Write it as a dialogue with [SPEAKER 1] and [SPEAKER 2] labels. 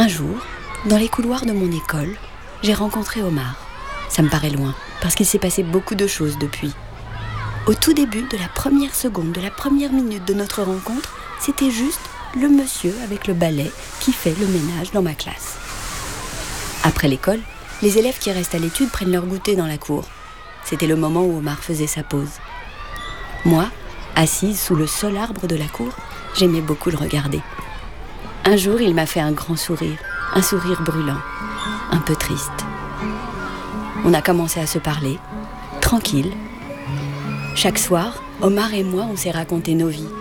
[SPEAKER 1] Un jour, dans les couloirs de mon école, j'ai rencontré Omar. Ça me paraît loin, parce qu'il s'est passé beaucoup de choses depuis. Au tout début de la première seconde, de la première minute de notre rencontre, c'était juste le monsieur avec le balai qui fait le ménage dans ma classe. Après l'école, les élèves qui restent à l'étude prennent leur goûter dans la cour. C'était le moment où Omar faisait sa pause. Moi, assise sous le seul arbre de la cour, j'aimais beaucoup le regarder. Un jour, il m'a fait un grand sourire, un sourire brûlant, un peu triste. On a commencé à se parler, tranquille. Chaque soir, Omar et moi, on s'est raconté nos vies.